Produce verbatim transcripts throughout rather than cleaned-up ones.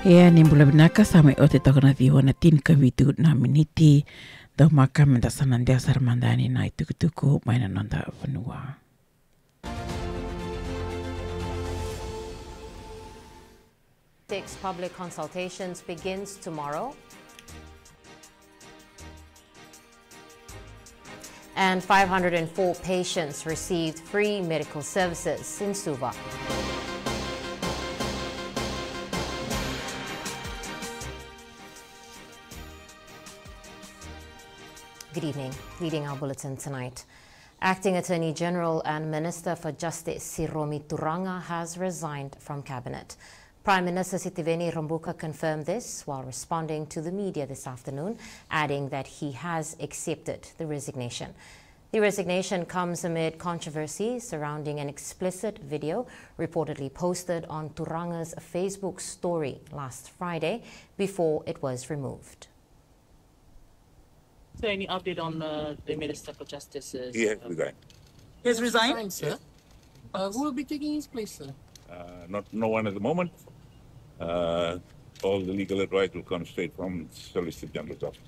Ia ni mula binaka sama o te tokana diwa na tin ka vitu na miniti do maka menda sanandia sarmandani na itukutuku maina nonda vanua. Six public consultations begins tomorrow. And five hundred four patients received free medical services in Suva. Good evening. Leading our bulletin tonight. Acting Attorney General and Minister for Justice Siromi Turanga has resigned from Cabinet. Prime Minister Sitiveni Rambuka confirmed this while responding to the media this afternoon, adding that he has accepted the resignation. The resignation comes amid controversy surrounding an explicit video reportedly posted on Turanga's Facebook story last Friday before it was removed. Is there any update on uh, the Minister for Justice's... He has resigned. He has resigned? Fine, sir. Uh, who will be taking his place, sir? Uh, not, no one at the moment. Uh, all the legal advice will come straight from Solicitor General's office.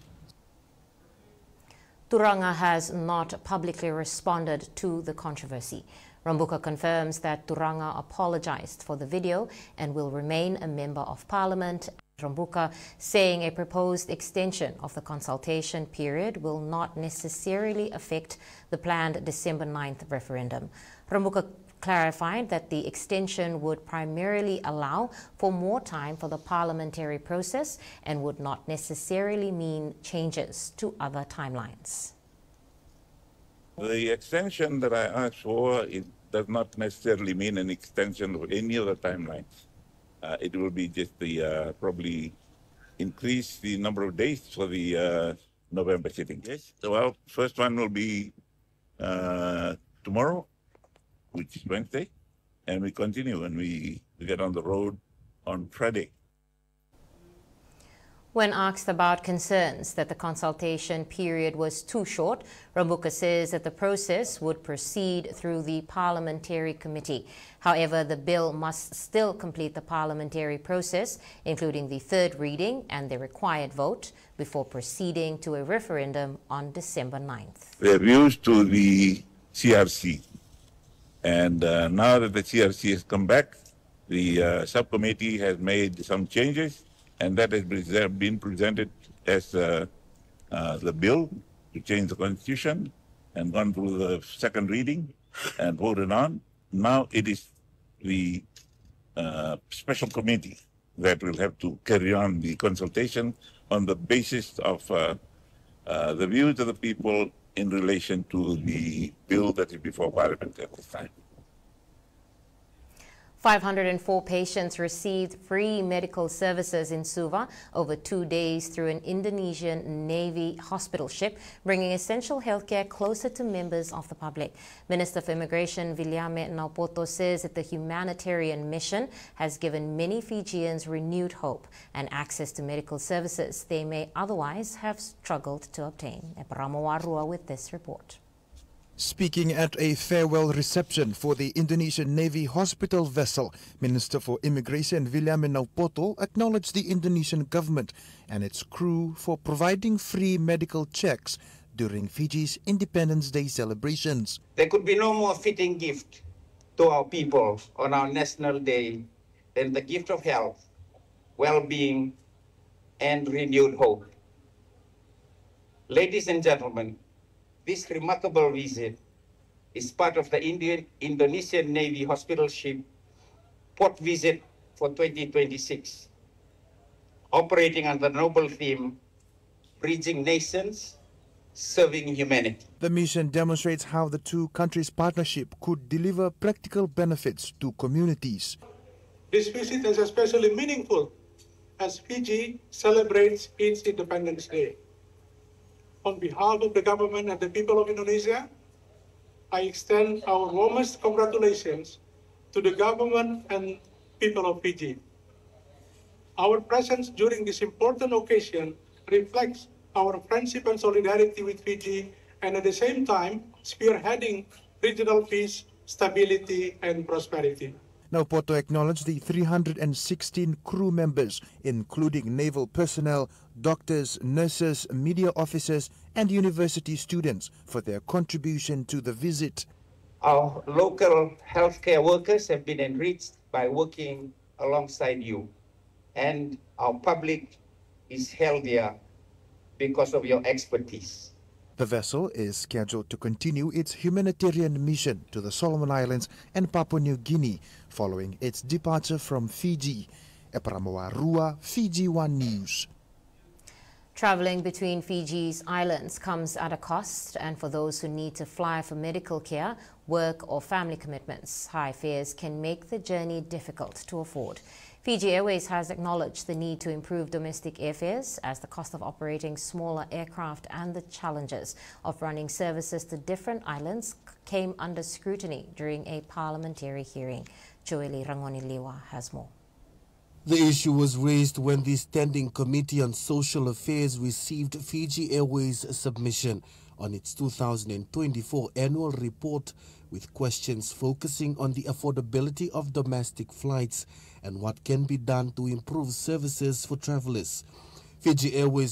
Turanga has not publicly responded to the controversy. Rambuka confirms that Turanga apologized for the video and will remain a member of Parliament. Rambuka saying a proposed extension of the consultation period will not necessarily affect the planned December ninth referendum. Rambuka clarified that the extension would primarily allow for more time for the parliamentary process and would not necessarily mean changes to other timelines. The extension that I asked for, it does not necessarily mean an extension of any of the timelines. Uh, it will be just the uh, probably increase the number of days for the uh, November sitting. Yes. So our first one will be uh, tomorrow, which is Wednesday, and we continue and we, we get on the road on Friday. When asked about concerns that the consultation period was too short, Rambuka says that the process would proceed through the parliamentary committee. However, the bill must still complete the parliamentary process, including the third reading and the required vote, before proceeding to a referendum on December ninth. They're used to the C R C. And uh, now that the C R C has come back, the uh, subcommittee has made some changes, and that has been presented as uh, uh, the bill to change the constitution and gone through the second reading and voted on. Now it is the uh, special committee that will have to carry on the consultation on the basis of uh, uh, the views of the people in relation to the bill that is before Parliament at this time. five hundred four patients received free medical services in Suva over two days through an Indonesian Navy hospital ship, bringing essential healthcare closer to members of the public. Minister for Immigration Viliame Naupoto says that the humanitarian mission has given many Fijians renewed hope and access to medical services they may otherwise have struggled to obtain. Eparamo Warua with this report. Speaking at a farewell reception for the Indonesian Navy hospital vessel, Minister for Immigration Viliame Naupoto acknowledged the Indonesian government and its crew for providing free medical checks during Fiji's Independence Day celebrations. There could be no more fitting gift to our people on our National Day than the gift of health, well-being, and renewed hope. Ladies and gentlemen, this remarkable visit is part of the Indian, Indonesian Navy hospital ship port visit for twenty twenty-six, operating under the noble theme, Bridging Nations, Serving Humanity. The mission demonstrates how the two countries' partnership could deliver practical benefits to communities. This visit is especially meaningful as Fiji celebrates its Independence Day. On behalf of the government and the people of Indonesia, I extend our warmest congratulations to the government and people of Fiji. Our presence during this important occasion reflects our friendship and solidarity with Fiji, and at the same time, spearheading regional peace, stability, and prosperity. Now, Poto acknowledged the three hundred sixteen crew members, including naval personnel, doctors, nurses, media officers, and university students, for their contribution to the visit. Our local healthcare workers have been enriched by working alongside you, and our public is healthier because of your expertise. The vessel is scheduled to continue its humanitarian mission to the Solomon Islands and Papua New Guinea following its departure from Fiji. Epramoa Rua, Fiji One News. Traveling between Fiji's islands comes at a cost, and for those who need to fly for medical care, work or family commitments, high fares can make the journey difficult to afford. Fiji Airways has acknowledged the need to improve domestic airfares as the cost of operating smaller aircraft and the challenges of running services to different islands came under scrutiny during a parliamentary hearing. Joeli Rangoni-Liwa has more. The issue was raised when the Standing Committee on Social Affairs received Fiji Airways' submission on its two thousand twenty-four annual report, with questions focusing on the affordability of domestic flights and what can be done to improve services for travelers. Fiji Airways